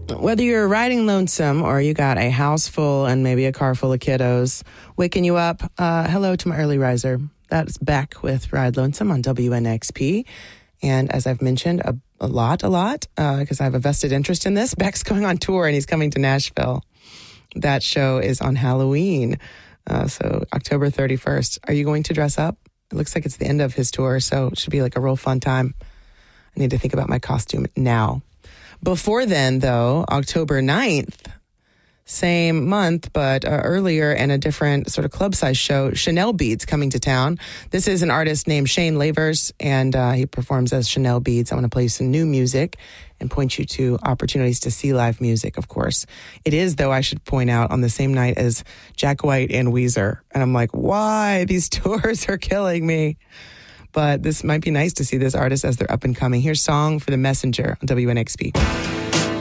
Whether you're riding lonesome or you got a house full and maybe a car full of kiddos waking you up, hello to my early riser. That's Beck with Ride Lonesome on WNXP. And as I've mentioned a lot, because I have a vested interest in this, Beck's going on tour and he's coming to Nashville. That show is on Halloween, so October 31st. Are you going to dress up? It looks like it's the end of his tour, so it should be like a real fun time. I need to think about my costume now. Before then, though, October 9th, same month, but earlier and a different sort of club-size show, Chanel Beads coming to town. This is an artist named Shane Lavers, and he performs as Chanel Beads. I want to play some new music and point you to opportunities to see live music, of course. It is, though, I should point out, on the same night as Jack White and Weezer. And I'm like, why? These tours are killing me. But this might be nice to see this artist as they're up and coming. Here's Song for the Messenger on WNXP.